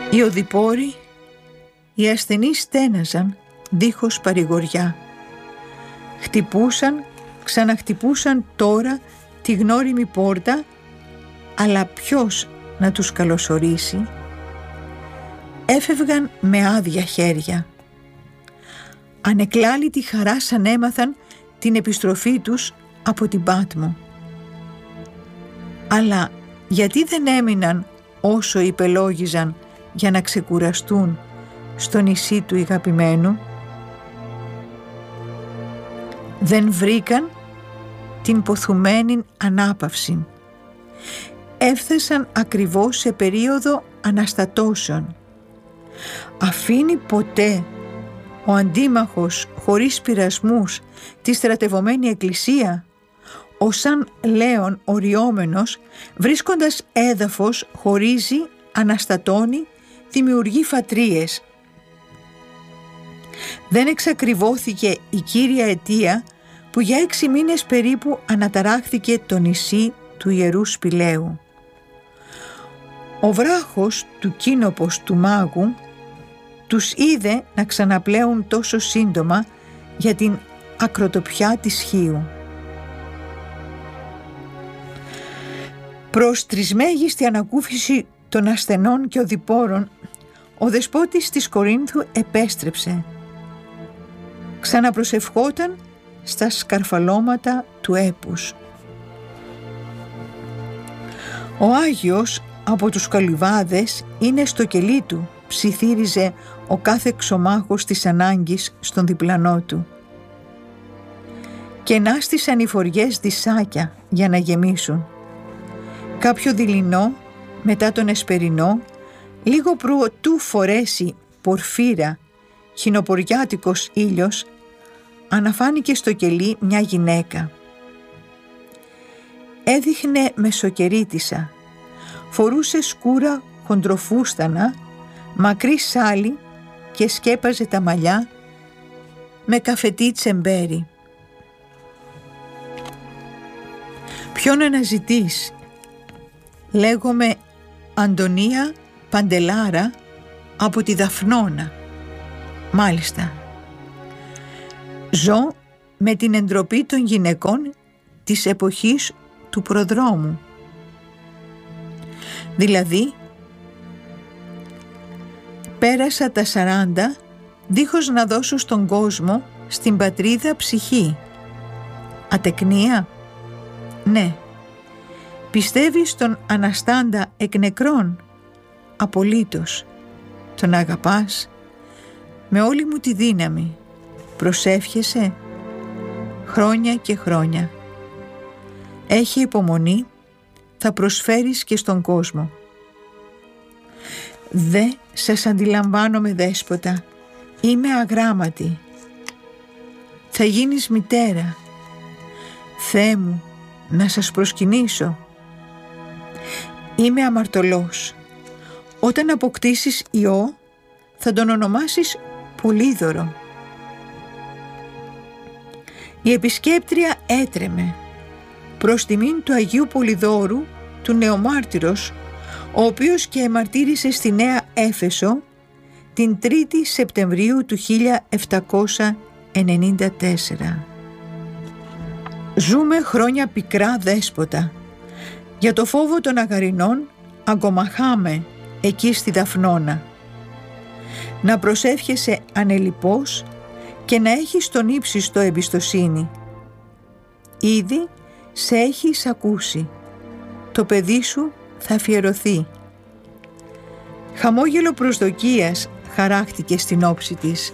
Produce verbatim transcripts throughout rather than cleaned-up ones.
Οι οδηπόροι, οι ασθενείς στέναζαν δίχως παρηγοριά. Χτυπούσαν, ξαναχτυπούσαν τώρα τη γνώριμη πόρτα, αλλά ποιος να τους καλωσορίσει? Έφευγαν με άδεια χέρια. Ανεκλάλητη χαρά σαν έμαθαν την επιστροφή τους από την Πάτμο. Αλλά γιατί δεν έμειναν όσο υπελόγιζαν για να ξεκουραστούν στο νησί του ηγαπημένου? Δεν βρήκαν την ποθουμένη ανάπαυση. Έφτασαν ακριβώς σε περίοδο αναστατώσεων. Αφήνει ποτέ ο αντίμαχος χωρίς πειρασμούς τη στρατευωμένη εκκλησία? Ο σαν λέον οριόμενος, βρίσκοντας έδαφος, χωρίζει, αναστατώνει, δημιουργεί φατρίες. Δεν εξακριβώθηκε η κύρια αιτία που για έξι μήνες περίπου αναταράχθηκε το νησί του Ιερού Σπηλαίου. Ο βράχος του κίνοπος του μάγου τους είδε να ξαναπλέουν τόσο σύντομα για την ακροτοπιά της Χίου. Προς τρισμέγιστη ανακούφιση των ασθενών και οδηπόρων, ο δεσπότης της Κορίνθου επέστρεψε. Ξαναπροσευχόταν στα σκαρφαλώματα του έπους. Ο Άγιος από τους καλυβάδες είναι στο κελί του, ψιθύριζε ο κάθε ξωμάχος της ανάγκης στον διπλανό του. Και να στις ανηφοριές δισάκια για να γεμίσουν. Κάποιο δειλινό μετά τον εσπερινό, λίγο προτού φορέσει πορφύρα χινοποριάτικος ήλιος, αναφάνηκε στο κελί μια γυναίκα. Έδειχνε μεσοκερίτισσα, φορούσε σκούρα χοντροφούστανα, μακρύ σάλι και σκέπαζε τα μαλλιά με καφετί τσεμπέρι. «Ποιον αναζητείς?» «Λέγομαι Αντωνία Παντελάρα από τη Δαφνώνα». «Μάλιστα». «Ζω με την εντροπή των γυναικών της εποχής του προδρόμου». «Δηλαδή?» «Πέρασα τα σαράντα δίχως να δώσω στον κόσμο, στην πατρίδα, ψυχή». «Ατεκνία?» «Ναι». «Πιστεύεις στον αναστάντα εκ νεκρών?» «Απολύτως». «Τον αγαπάς?» «Με όλη μου τη δύναμη». «Προσεύχεσαι?» «Χρόνια και χρόνια». «Έχει υπομονή, θα προσφέρεις και στον κόσμο». «Δε σας αντιλαμβάνομαι, δέσποτα, είμαι αγράμματη». «Θα γίνεις μητέρα». «Θεέ μου, να σας προσκυνήσω». «Είμαι αμαρτωλός. Όταν αποκτήσεις ιό, θα τον ονομάσεις Πολύδωρο». Η επισκέπτρια έτρεμε. Προς τιμήν του Αγίου Πολυδώρου, του νεομάρτυρος, ο οποίος και εμαρτύρησε στη Νέα Έφεσο την τρίτη Σεπτεμβρίου του χίλια επτακόσια ενενήντα τέσσερα. «Ζούμε χρόνια πικρά, δέσποτα. Για το φόβο των αγαρινών αγκομαχάμε εκεί στη Δαφνώνα. Να προσεύχεσαι ανελιπώς και να έχεις τον ύψιστο εμπιστοσύνη. Ήδη σε έχεις ακούσει. Το παιδί σου θα αφιερωθεί». Χαμόγελο προσδοκίας χαράχτηκε στην όψη της.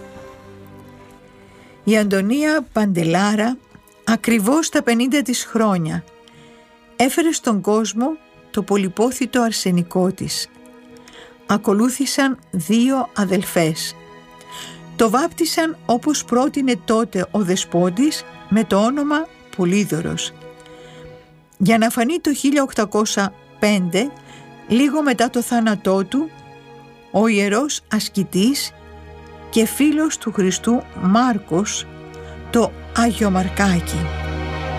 Η Αντωνία Παντελάρα, ακριβώς τα πενήντα της χρόνια, έφερε στον κόσμο το πολυπόθητο αρσενικό της. Ακολούθησαν δύο αδελφές. Το βάπτισαν όπως πρότεινε τότε ο δεσπότης με το όνομα Πολύδωρος. Για να φανεί το χίλια οκτακόσια πέντε, λίγο μετά το θάνατό του, ο ιερός ασκητής και φίλος του Χριστού Μάρκος, το Άγιο Μαρκάκι.